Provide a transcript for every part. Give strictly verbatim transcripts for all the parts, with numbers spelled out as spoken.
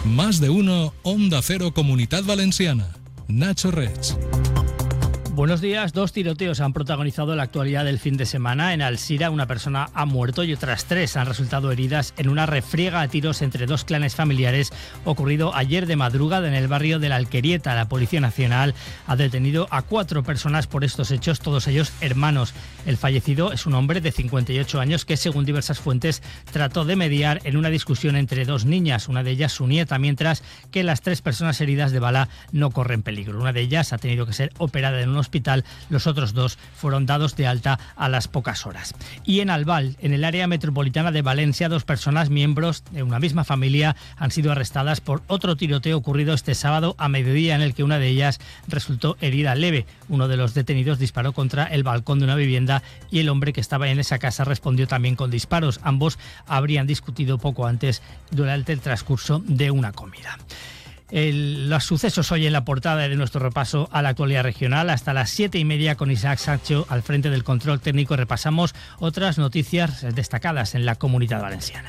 Más de uno, Onda Cero Comunidad Valenciana. Nacho Reig. Buenos días. Dos tiroteos han protagonizado la actualidad del fin de semana. En Alsira una persona ha muerto y otras tres han resultado heridas en una refriega a tiros entre dos clanes familiares ocurrido ayer de madrugada en el barrio de la Alquerieta. La Policía Nacional ha detenido a cuatro personas por estos hechos, todos ellos hermanos. El fallecido es un hombre de cincuenta y ocho años que, según diversas fuentes, trató de mediar en una discusión entre dos niñas, una de ellas su nieta, mientras que las tres personas heridas de bala no corren peligro. Una de ellas ha tenido que ser operada en un hospital, los otros dos fueron dados de alta a las pocas horas. Y en Albal, en el área metropolitana de Valencia, dos personas miembros de una misma familia han sido arrestadas por otro tiroteo ocurrido este sábado a mediodía, en el que una de ellas resultó herida leve. Uno de los detenidos disparó contra el balcón de una vivienda y el hombre que estaba en esa casa respondió también con disparos. Ambos habrían discutido poco antes durante el transcurso de una comida. El, los sucesos hoy en la portada de nuestro repaso a la actualidad regional. Hasta las siete y media con Isaac Sancho al frente del control técnico repasamos otras noticias destacadas en la Comunidad Valenciana.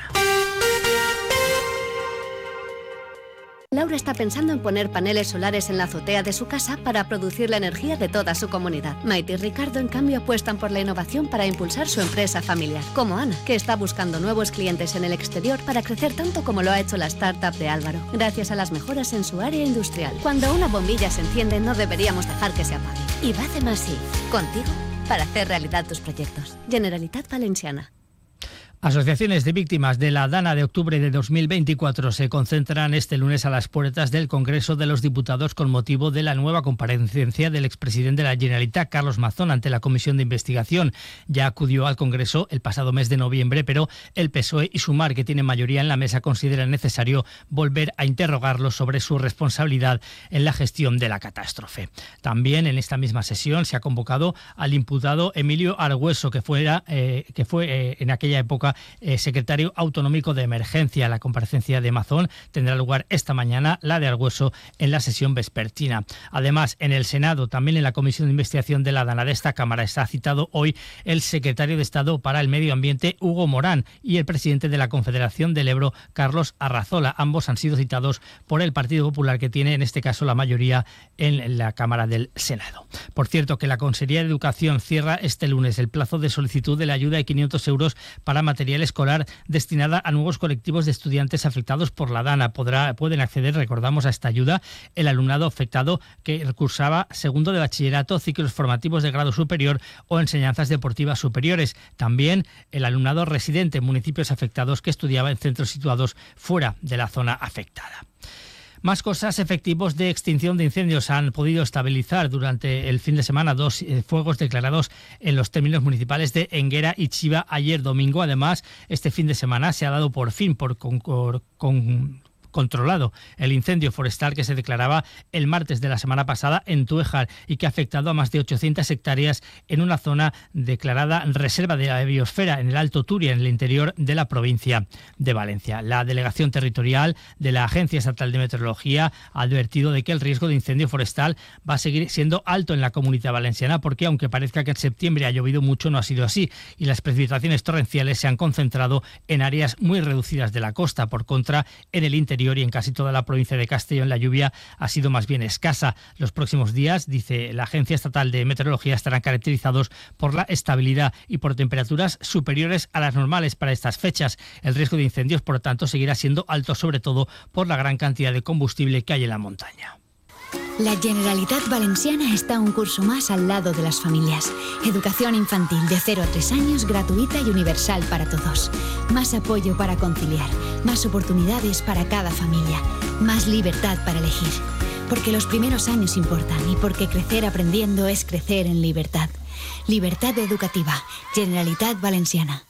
Laura está pensando en poner paneles solares en la azotea de su casa para producir la energía de toda su comunidad. Maite y Ricardo, en cambio, apuestan por la innovación para impulsar su empresa familiar. Como Ana, que está buscando nuevos clientes en el exterior para crecer tanto como lo ha hecho la startup de Álvaro, gracias a las mejoras en su área industrial. Cuando una bombilla se enciende, no deberíamos dejar que se apague. Y Bacem así, contigo, para hacer realidad tus proyectos. Generalitat Valenciana. Asociaciones de víctimas de la Dana de octubre de dos mil veinticuatro se concentran este lunes a las puertas del Congreso de los Diputados con motivo de la nueva comparecencia del expresidente de la Generalitat, Carlos Mazón, ante la Comisión de Investigación. Ya acudió al Congreso el pasado mes de noviembre, pero el P S O E y Sumar, que tienen mayoría en la mesa, consideran necesario volver a interrogarlo sobre su responsabilidad en la gestión de la catástrofe. También en esta misma sesión se ha convocado al imputado Emilio Argüeso, que, fuera, eh, que fue eh, en aquella época Eh, secretario autonómico de emergencia. La comparecencia de Mazón tendrá lugar esta mañana, la de Argüeso en la sesión vespertina. Además, en el Senado, también en la Comisión de Investigación de la Dana de esta Cámara, está citado hoy el secretario de Estado para el Medio Ambiente, Hugo Morán, y el presidente de la Confederación del Ebro, Carlos Arrazola. Ambos han sido citados por el Partido Popular, que tiene en este caso la mayoría en la Cámara del Senado. Por cierto, que la Consejería de Educación cierra este lunes el plazo de solicitud de la ayuda de quinientos euros para material escolar destinada a nuevos colectivos de estudiantes afectados por la Dana. Podrá, pueden acceder, recordamos, a esta ayuda el alumnado afectado que cursaba segundo de bachillerato, ciclos formativos de grado superior o enseñanzas deportivas superiores. También el alumnado residente en municipios afectados que estudiaba en centros situados fuera de la zona afectada. Más cosas. Efectivos de extinción de incendios han podido estabilizar durante el fin de semana dos eh, fuegos declarados en los términos municipales de Enguera y Chiva ayer domingo. Además, este fin de semana se ha dado por fin por con, con, con controlado el incendio forestal que se declaraba el martes de la semana pasada en Túejar y que ha afectado a más de ochocientas hectáreas en una zona declarada reserva de la biosfera en el Alto Turia, en el interior de la provincia de Valencia. La delegación territorial de la Agencia Estatal de Meteorología ha advertido de que el riesgo de incendio forestal va a seguir siendo alto en la Comunidad Valenciana, porque aunque parezca que en septiembre ha llovido mucho, no ha sido así y las precipitaciones torrenciales se han concentrado en áreas muy reducidas de la costa. Por contra, en el interior y en casi toda la provincia de Castellón la lluvia ha sido más bien escasa. Los próximos días, dice la Agencia Estatal de Meteorología, estarán caracterizados por la estabilidad y por temperaturas superiores a las normales para estas fechas. El riesgo de incendios, por tanto, seguirá siendo alto, sobre todo por la gran cantidad de combustible que hay en la montaña. La Generalitat Valenciana está un curso más al lado de las familias. Educación infantil de cero a tres años, gratuita y universal para todos. Más apoyo para conciliar, más oportunidades para cada familia, más libertad para elegir. Porque los primeros años importan y porque crecer aprendiendo es crecer en libertad. Libertad educativa, Generalitat Valenciana.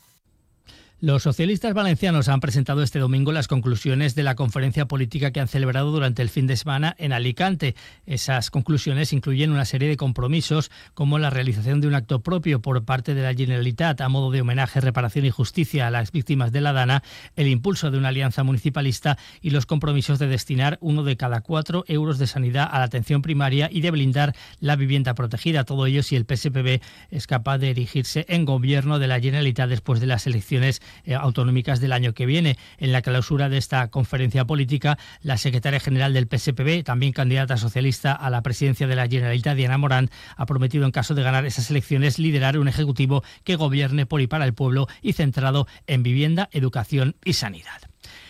Los socialistas valencianos han presentado este domingo las conclusiones de la conferencia política que han celebrado durante el fin de semana en Alicante. Esas conclusiones incluyen una serie de compromisos, como la realización de un acto propio por parte de la Generalitat a modo de homenaje, reparación y justicia a las víctimas de la Dana, el impulso de una alianza municipalista y los compromisos de destinar uno de cada cuatro euros de sanidad a la atención primaria y de blindar la vivienda protegida. Todo ello si el P S P B es capaz de erigirse en gobierno de la Generalitat después de las elecciones eh, autonómicas del año que viene. En la clausura de esta conferencia política, la secretaria general del P S P B, también candidata socialista a la presidencia de la Generalitat, Diana Morant, ha prometido, en caso de ganar esas elecciones, liderar un ejecutivo que gobierne por y para el pueblo y centrado en vivienda, educación y sanidad.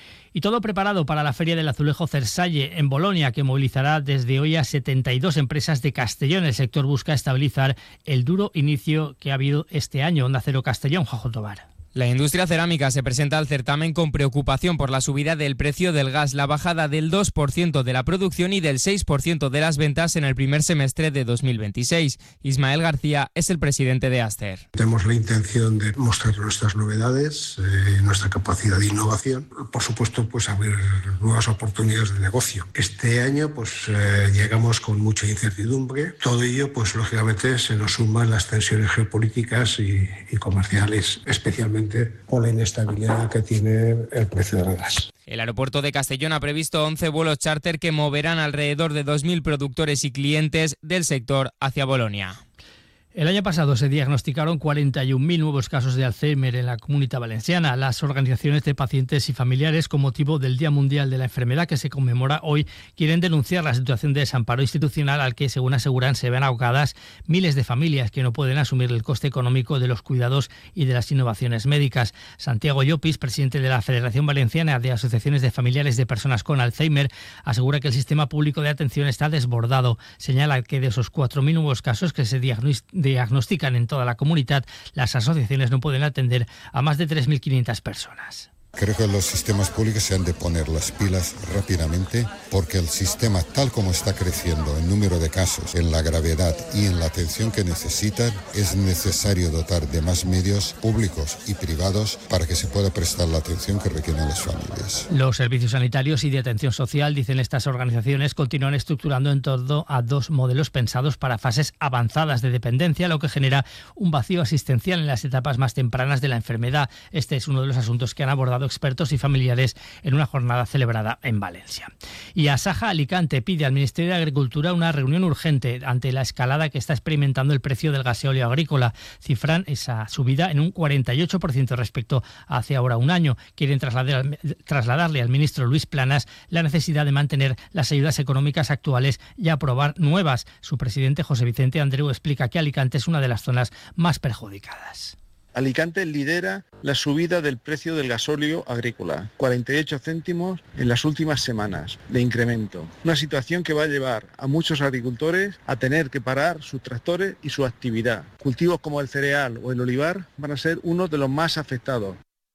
Y todo preparado para la Feria del Azulejo Cersalle en Bolonia, que movilizará desde hoy a setenta y dos empresas de Castellón. El sector busca estabilizar el duro inicio que ha habido este año. Onda Cero Castellón, Juanjo Tobar. La industria cerámica se presenta al certamen con preocupación por la subida del precio del gas, la bajada del dos por ciento de la producción y del seis por ciento de las ventas en el primer semestre de dos mil veintiséis. Ismael García es el presidente de Aster. Tenemos la intención de mostrar nuestras novedades, eh, nuestra capacidad de innovación, por supuesto, pues abrir nuevas oportunidades de negocio. Este año pues eh, llegamos con mucha incertidumbre. Todo ello, pues lógicamente, se nos suman las tensiones geopolíticas y, y comerciales, especialmente por la inestabilidad que tiene el precio del gas. El aeropuerto de Castellón ha previsto once vuelos charter que moverán alrededor de dos mil productores y clientes del sector hacia Bolonia. El año pasado se diagnosticaron cuarenta y un mil nuevos casos de Alzheimer en la Comunidad Valenciana. Las organizaciones de pacientes y familiares, con motivo del Día Mundial de la Enfermedad que se conmemora hoy, quieren denunciar la situación de desamparo institucional al que, según aseguran, se ven ahogadas miles de familias que no pueden asumir el coste económico de los cuidados y de las innovaciones médicas. Santiago Llopis, presidente de la Federación Valenciana de Asociaciones de Familiares de Personas con Alzheimer, asegura que el sistema público de atención está desbordado. Señala que de esos cuatro mil nuevos casos que se diagnostican diagnostican en toda la comunidad, las asociaciones no pueden atender a más de tres mil quinientas personas. Creo que los sistemas públicos se han de poner las pilas rápidamente, porque el sistema, tal como está creciendo en número de casos, en la gravedad y en la atención que necesitan, es necesario dotar de más medios públicos y privados para que se pueda prestar la atención que requieren las familias. Los servicios sanitarios y de atención social, dicen estas organizaciones, continúan estructurando en torno a dos modelos pensados para fases avanzadas de dependencia, lo que genera un vacío asistencial en las etapas más tempranas de la enfermedad. Este es uno de los asuntos que han abordado expertos y familiares en una jornada celebrada en Valencia. Y Asaja Alicante pide al Ministerio de Agricultura una reunión urgente ante la escalada que está experimentando el precio del gasóleo agrícola. Cifran esa subida en un cuarenta y ocho por ciento respecto a hace ahora un año. Quieren trasladar, trasladarle al ministro Luis Planas la necesidad de mantener las ayudas económicas actuales y aprobar nuevas. Su presidente, José Vicente Andreu, explica que Alicante es una de las zonas más perjudicadas. Alicante lidera la subida del precio del gasóleo agrícola, cuarenta y ocho céntimos en las últimas semanas de incremento. Una situación que va a llevar a muchos agricultores a tener que parar sus tractores y su actividad. Cultivos como el cereal o el olivar van a ser uno de los más afectados.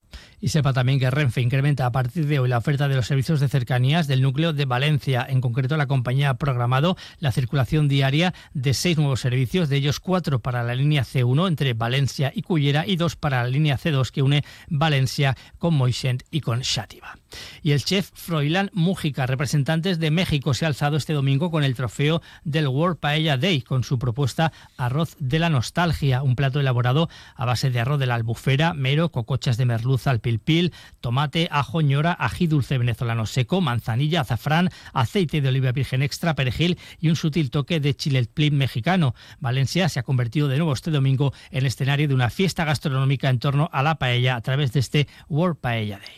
Y sepa también que Renfe incrementa a partir de hoy la oferta de los servicios de cercanías del núcleo de Valencia. En concreto, la compañía ha programado la circulación diaria de seis nuevos servicios, de ellos cuatro para la línea ce uno entre Valencia y Cullera y dos para la línea ce dos que une Valencia con Moixent y con Xàtiva. Y el chef Froilán Mújica, representantes de México, se ha alzado este domingo con el trofeo del World Paella Day con su propuesta Arroz de la Nostalgia, un plato elaborado a base de arroz de la Albufera, mero, cocochas de merluza al pilpil, tomate, ajo, ñora, ají dulce venezolano seco, manzanilla, azafrán, aceite de oliva virgen extra, perejil y un sutil toque de chile plin mexicano. Valencia se ha convertido de nuevo este domingo en escenario de una fiesta gastronómica en torno a la paella a través de este World Paella Day.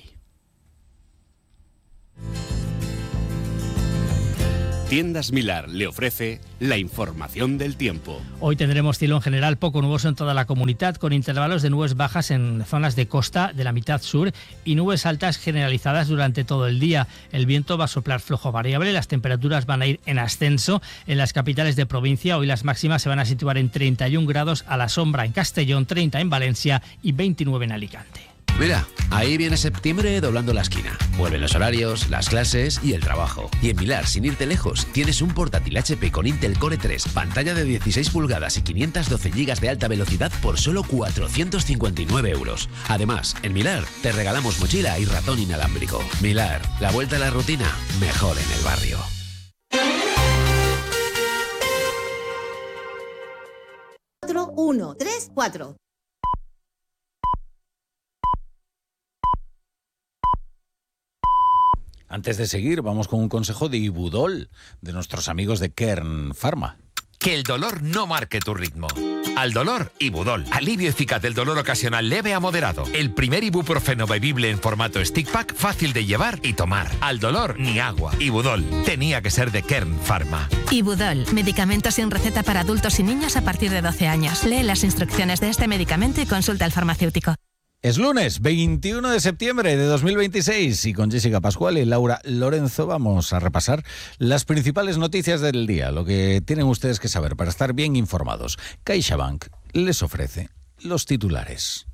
Tiendas Milar le ofrece la información del tiempo. Hoy tendremos cielo en general poco nuboso en toda la comunidad, con intervalos de nubes bajas en zonas de costa de la mitad sur y nubes altas generalizadas durante todo el día. El viento va a soplar flojo variable, las temperaturas van a ir en ascenso en las capitales de provincia. Hoy las máximas se van a situar en treinta y un grados a la sombra en Castellón, treinta en Valencia y veintinueve en Alicante. Mira, ahí viene septiembre doblando la esquina. Vuelven los horarios, las clases y el trabajo. Y en Milar, sin irte lejos, tienes un portátil hache pe con Intel Core tres, pantalla de dieciséis pulgadas y quinientos doce gigas de alta velocidad por solo cuatrocientos cincuenta y nueve euros. Además, en Milar te regalamos mochila y ratón inalámbrico. Milar, la vuelta a la rutina, mejor en el barrio. cuatro, uno, tres, cuatro. Antes de seguir, vamos con un consejo de Ibudol, de nuestros amigos de Kern Pharma. Que el dolor no marque tu ritmo. Al dolor, Ibudol. Alivio eficaz del dolor ocasional leve a moderado. El primer ibuprofeno bebible en formato stick pack, fácil de llevar y tomar. Al dolor, ni agua. Ibudol. Tenía que ser de Kern Pharma. Ibudol. Medicamento sin receta para adultos y niños a partir de doce años. Lee las instrucciones de este medicamento y consulta al farmacéutico. Es lunes, veintiuno de septiembre de dos mil veintiséis y con Jessica Pascual y Laura Lorenzo vamos a repasar las principales noticias del día, lo que tienen ustedes que saber para estar bien informados. CaixaBank les ofrece los titulares.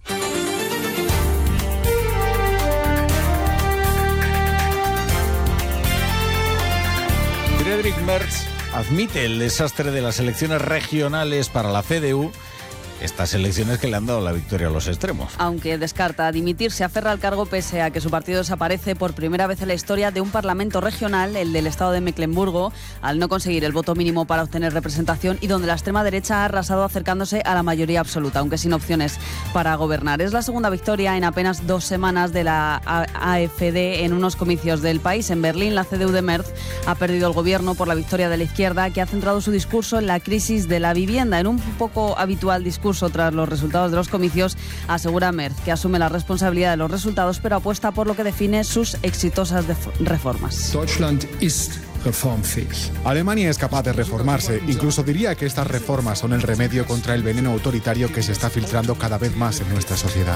Friedrich Merz admite el desastre de las elecciones regionales para la C D U. Estas elecciones que le han dado la victoria a los extremos. Aunque descarta dimitir, se aferra al cargo pese a que su partido desaparece por primera vez en la historia de un parlamento regional, el del estado de Mecklemburgo, al no conseguir el voto mínimo para obtener representación y donde la extrema derecha ha arrasado acercándose a la mayoría absoluta, aunque sin opciones para gobernar. Es la segunda victoria en apenas dos semanas de la A F D en unos comicios del país. En Berlín, la C D U de Merz ha perdido el gobierno por la victoria de la izquierda, que ha centrado su discurso en la crisis de la vivienda. En un poco habitual discurso tras los resultados de los comicios, asegura Merz que asume la responsabilidad de los resultados, pero apuesta por lo que define sus exitosas reformas. Deutschland ist reformfähig. Alemania es capaz de reformarse. Incluso diría que estas reformas son el remedio contra el veneno autoritario que se está filtrando cada vez más en nuestra sociedad.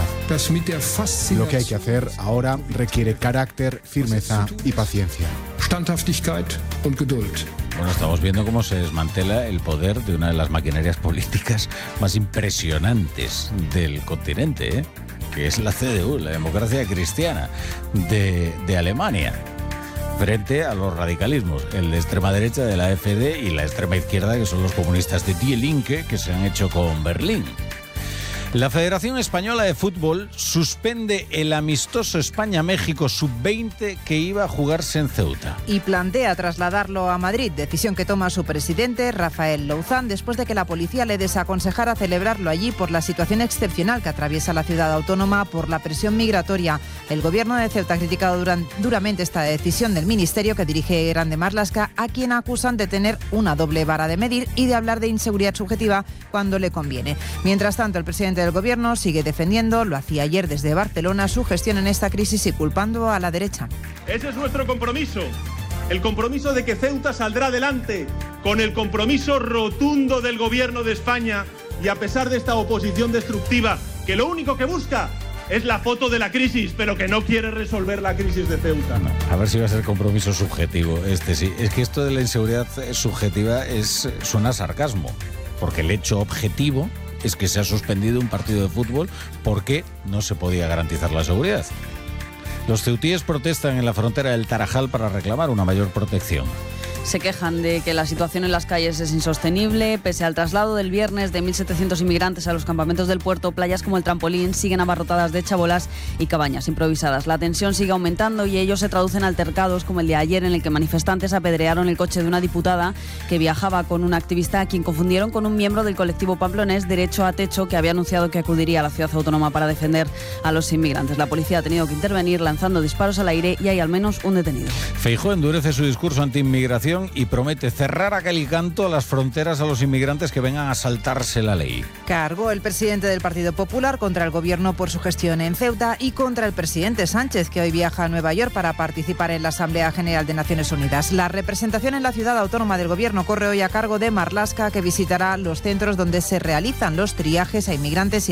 Lo que hay que hacer ahora requiere carácter, firmeza y paciencia. Standhaftigkeit und Geduld. Bueno, estamos viendo cómo se desmantela el poder de una de las maquinarias políticas más impresionantes del continente, ¿eh? Que es la C D U, la democracia cristiana de, de Alemania, frente a los radicalismos, el de extrema derecha de la A F D y la extrema izquierda, que son los comunistas de Die Linke, que se han hecho con Berlín. La Federación Española de Fútbol suspende el amistoso España-México sub veinte que iba a jugarse en Ceuta. Y plantea trasladarlo a Madrid, decisión que toma su presidente, Rafael Louzán, después de que la policía le desaconsejara celebrarlo allí por la situación excepcional que atraviesa la ciudad autónoma por la presión migratoria. El gobierno de Ceuta ha criticado duran, duramente esta decisión del ministerio que dirige Grande Marlaska, a quien acusan de tener una doble vara de medir y de hablar de inseguridad subjetiva cuando le conviene. Mientras tanto, el presidente del gobierno sigue defendiendo, lo hacía ayer desde Barcelona, su gestión en esta crisis y culpando a la derecha. Ese es nuestro compromiso, el compromiso de que Ceuta saldrá adelante, con el compromiso rotundo del gobierno de España y a pesar de esta oposición destructiva, que lo único que busca es la foto de la crisis, pero que no quiere resolver la crisis de Ceuta. No, a ver si va a ser compromiso subjetivo, este sí. Es que esto de la inseguridad subjetiva es, suena a sarcasmo, porque el hecho objetivo es que se ha suspendido un partido de fútbol porque no se podía garantizar la seguridad. Los ceutíes protestan en la frontera del Tarajal para reclamar una mayor protección. Se quejan de que la situación en las calles es insostenible. Pese al traslado del viernes de mil setecientos inmigrantes a los campamentos del puerto, playas como el Trampolín siguen abarrotadas de chabolas y cabañas improvisadas. La tensión sigue aumentando y ello se traduce en altercados como el de ayer, en el que manifestantes apedrearon el coche de una diputada que viajaba con un activista a quien confundieron con un miembro del colectivo pamplonés Derecho a Techo, que había anunciado que acudiría a la ciudad autónoma para defender a los inmigrantes. La policía ha tenido que intervenir lanzando disparos al aire y hay al menos un detenido. Feijóo endurece su discurso anti-inmigración y promete cerrar a cal y canto las fronteras a los inmigrantes que vengan a saltarse la ley. Cargó el presidente del Partido Popular contra el gobierno por su gestión en Ceuta y contra el presidente Sánchez, que hoy viaja a Nueva York para participar en la Asamblea General de Naciones Unidas. La representación en la ciudad autónoma del gobierno corre hoy a cargo de Marlaska, que visitará los centros donde se realizan los triajes a inmigrantes y